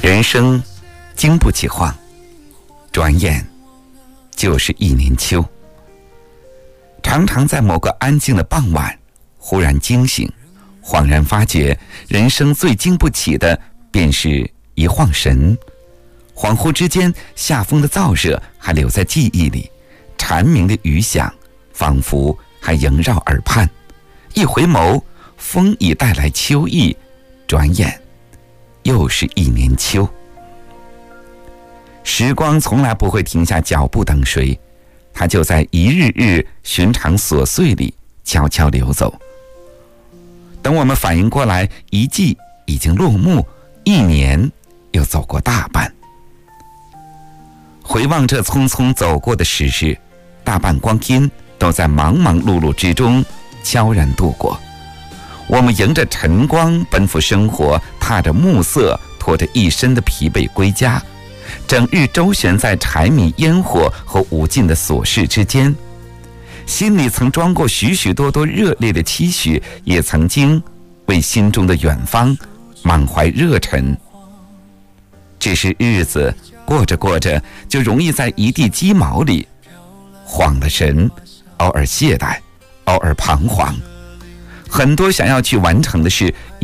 人生经不起晃，转眼就是一年秋。常常在某个安静的傍晚忽然惊醒，恍然发觉人生最经不起的便是一晃神。恍惚之间，夏风的燥热还留在记忆里，蝉鸣的余响仿佛还萦绕耳畔。一回眸，风已带来秋意，转眼又是一年秋。时光从来不会停下脚步等谁，它就在一日日寻常琐碎里悄悄流走。等我们反应过来，一季已经落幕，一年又走过大半。回望这匆匆走过的时日，大半光阴都在忙忙碌碌之中悄然度过。我们迎着晨光奔赴生活，踏着暮色，拖着一身的疲惫归家，整日周旋在柴米烟火和无尽的琐事之间。心里曾装过许许多多热烈的期许，也曾经为心中的远方满怀热忱。只是日子过着过着，就容易在一地鸡毛里晃了神，偶尔懈怠，偶尔彷徨。很多想要去完成的事